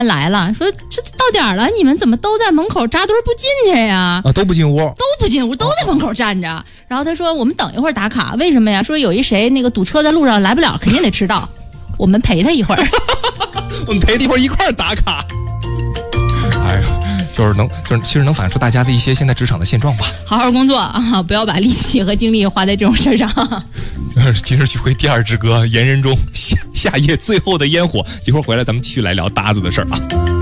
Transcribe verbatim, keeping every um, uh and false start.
来了，说这到点了，你们怎么都在门口扎堆不进去呀？ 啊，都不进屋， 都不进屋，都在门口站着。然后他说我们等一会儿打卡，为什么呀？说有一谁那个堵车在路上来不了，肯定得迟到，我们陪他一会儿。 我们陪他一会儿一块儿打卡。哎呀，就是能，就是其实能反映出大家的一些现在职场的现状吧。 好好工作啊，不要把力气和精力花在这种事上。 今日聚会第二支歌，言人中夏夏夜最后的烟火。一会儿回来咱们继续来聊搭子的事儿啊。